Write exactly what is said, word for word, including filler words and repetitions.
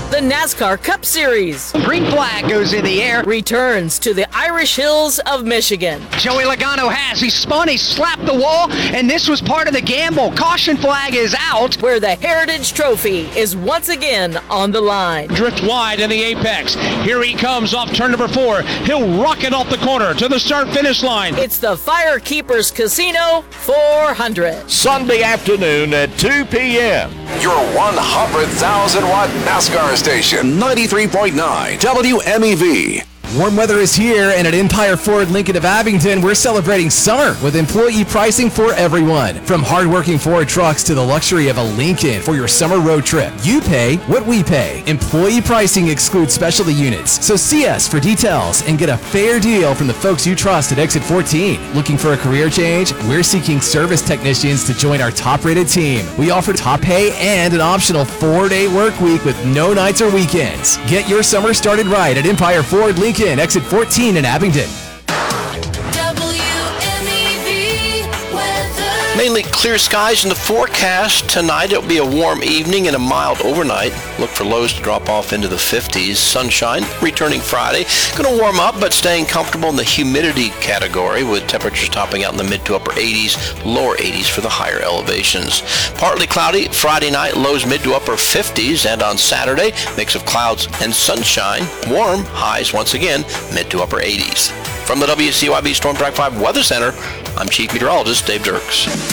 The NASCAR Cup Series. Green flag goes in the air. Returns to the Irish Hills of Michigan. Joey Logano has. He spun, he slapped the wall, and this was part of the gamble. Caution flag is out. Where the Heritage Trophy is once again on the line. Drift wide in the apex. Here he comes off turn number four. He'll rocket off the corner to the start-finish line. It's the Firekeepers Casino four hundred. Sunday afternoon at two p.m. Your one hundred thousand watt NASCAR station, ninety-three point nine W M E V. Warm weather is here, and at Empire Ford Lincoln of Abington, we're celebrating summer with employee pricing for everyone. From hardworking Ford trucks to the luxury of a Lincoln for your summer road trip. You pay what we pay. Employee pricing excludes specialty units. So see us for details and get a fair deal from the folks you trust at Exit fourteen. Looking for a career change? We're seeking service technicians to join our top-rated team. We offer top pay and an optional four-day work week with no nights or weekends. Get your summer started right at Empire Ford Lincoln. Exit fourteen in Abington. Mainly clear skies in the forecast tonight. It'll be a warm evening and a mild overnight. Look for lows to drop off into the fifties. Sunshine returning Friday. Going to warm up, but staying comfortable in the humidity category with temperatures topping out in the mid to upper eighties, lower eighties for the higher elevations. Partly cloudy Friday night, lows mid to upper fifties, and on Saturday, mix of clouds and sunshine. Warm, highs once again, mid to upper eighties. From the W C Y B Storm Track five Weather Center, I'm Chief Meteorologist Dave Dirks.